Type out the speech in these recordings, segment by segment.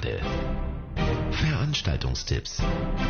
Jade. Veranstaltungstipps.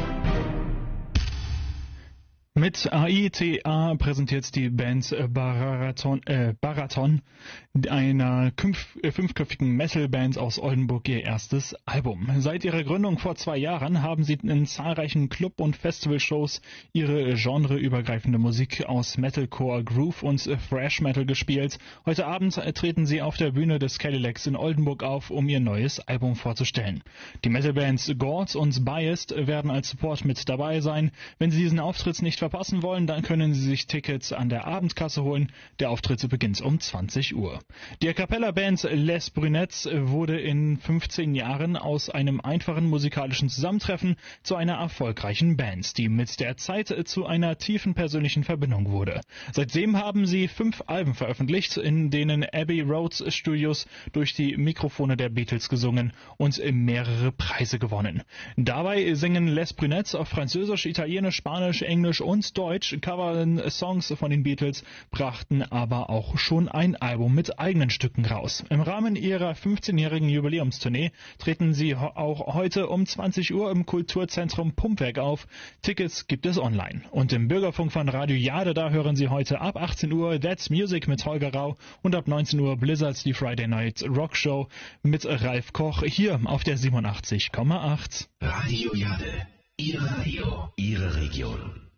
Mit AITA präsentiert die Band Baraton, einer fünfköpfigen Metal-Band aus Oldenburg, ihr erstes Album. Seit ihrer Gründung vor 2 Jahren haben sie in zahlreichen Club- und Festivalshows ihre genreübergreifende Musik aus Metalcore, Groove und Thrash Metal gespielt. Heute Abend treten sie auf der Bühne des Cadillacs in Oldenburg auf, um ihr neues Album vorzustellen. Die Metal-Bands Gord und Biased werden als Support mit dabei sein. Wenn Sie diesen Auftritt nicht verpassen wollen, dann können Sie sich Tickets an der Abendkasse holen. Der Auftritt beginnt um 20 Uhr. Die A-Cappella-Band Les Brunettes wurde in 15 Jahren aus einem einfachen musikalischen Zusammentreffen zu einer erfolgreichen Band, die mit der Zeit zu einer tiefen persönlichen Verbindung wurde. Seitdem haben sie 5 Alben veröffentlicht, in denen Abbey Road Studios durch die Mikrofone der Beatles gesungen und mehrere Preise gewonnen. Dabei singen Les Brunettes auf Französisch, Italienisch, Spanisch, Englisch und Deutsch, covern Songs von den Beatles, brachten aber auch schon ein Album mit eigenen Stücken raus. Im Rahmen ihrer 15-jährigen Jubiläumstournee treten sie auch heute um 20 Uhr im Kulturzentrum Pumpwerk auf. Tickets gibt es online. Und im Bürgerfunk von Radio Jade, da hören Sie heute ab 18 Uhr That's Music mit Holger Rau und ab 19 Uhr Blizzards die Friday Night Rock Show mit Ralf Koch hier auf der 87,8. Radio Jade. Ihr Radio. Ihre Region.